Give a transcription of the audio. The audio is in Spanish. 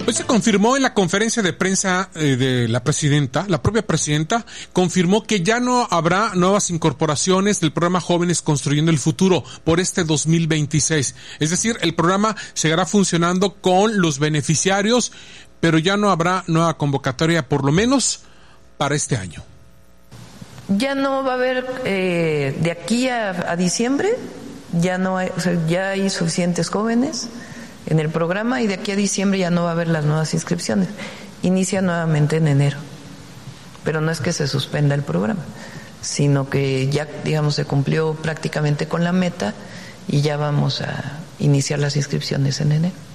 Hoy se confirmó en la conferencia de prensa de la propia presidenta, confirmó que ya no habrá nuevas incorporaciones del programa Jóvenes Construyendo el Futuro por este 2026. Es decir, el programa seguirá funcionando con los beneficiarios, pero ya no habrá nueva convocatoria, por lo menos para este año. Ya no va a haber, de aquí a diciembre, ya no hay, ya hay suficientes jóvenes en el programa, y de aquí a diciembre ya no va a haber las nuevas inscripciones. Inicia nuevamente en enero, pero no es que se suspenda el programa, sino que ya, digamos, se cumplió prácticamente con la meta y ya vamos a iniciar las inscripciones en enero.